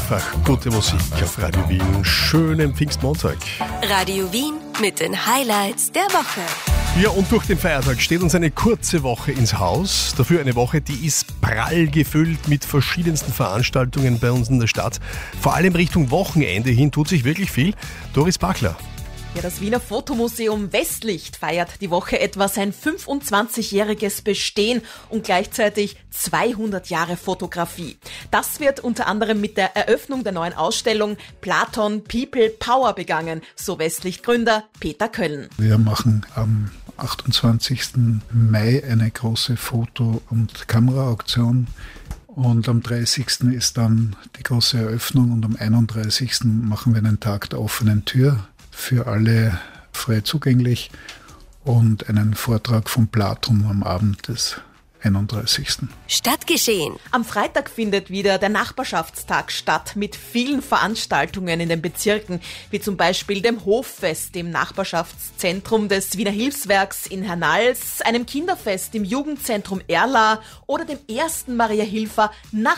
Einfach gute Musik auf Radio Wien. Schönen Pfingstmontag. Radio Wien mit den Highlights der Woche. Ja, und durch den Feiertag steht uns eine kurze Woche ins Haus. Dafür eine Woche, die ist prall gefüllt mit verschiedensten Veranstaltungen bei uns in der Stadt. Vor allem Richtung Wochenende hin tut sich wirklich viel. Doris Bachler. Ja, das Wiener Fotomuseum Westlicht feiert die Woche etwa sein 25-jähriges Bestehen und gleichzeitig 200 Jahre Fotografie. Das wird unter anderem mit der Eröffnung der neuen Ausstellung Platon People Power begangen, so Westlicht-Gründer Peter Kölln. Wir machen am 28. Mai eine große Foto- und Kameraauktion. Und am 30. ist dann die große Eröffnung und am 31. machen wir einen Tag der offenen Tür. Für alle frei zugänglich und einen Vortrag von Platon am Abend des 31. Stadtgeschehen. Am Freitag findet wieder der Nachbarschaftstag statt mit vielen Veranstaltungen in den Bezirken, wie zum Beispiel dem Hoffest im Nachbarschaftszentrum des Wiener Hilfswerks in Hernals, einem Kinderfest im Jugendzentrum Erla oder dem ersten Maria-Hilfer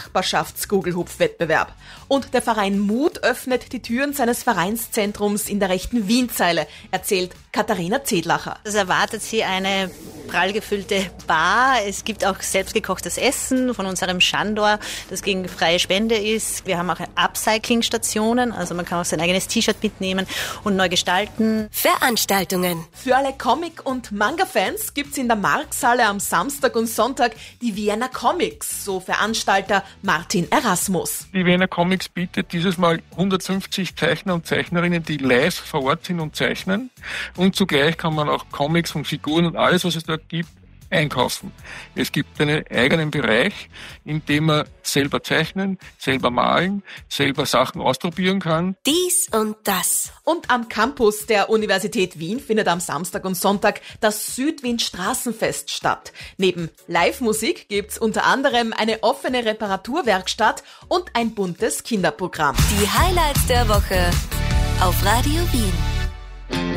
Nachbarschafts-Gugelhupf-Wettbewerb. Und der Verein Mut öffnet die Türen seines Vereinszentrums in der rechten Wienzeile, erzählt Katharina Zedlacher. Es erwartet Sie eine prall gefüllte Bar. Es gibt auch selbstgekochtes Essen von unserem Chandor, das gegen freie Spende ist. Wir haben auch Upcycling-Stationen, also man kann auch sein eigenes T-Shirt mitnehmen und neu gestalten. Veranstaltungen. Für alle Comic- und Manga-Fans gibt's in der Markthalle am Samstag und Sonntag die Vienna Comics, so Veranstalter Martin Erasmus. Die Vienna Comics bietet dieses Mal 150 Zeichner und Zeichnerinnen, die live vor Ort sind und zeichnen. Und zugleich kann man auch Comics und Figuren und alles, was es dort gibt, einkaufen. Es gibt einen eigenen Bereich, in dem man selber zeichnen, selber malen, selber Sachen ausprobieren kann. Dies und das. Und am Campus der Universität Wien findet am Samstag und Sonntag das Südwien Straßenfest statt. Neben Live-Musik gibt's unter anderem eine offene Reparaturwerkstatt und ein buntes Kinderprogramm. Die Highlights der Woche auf Radio Wien.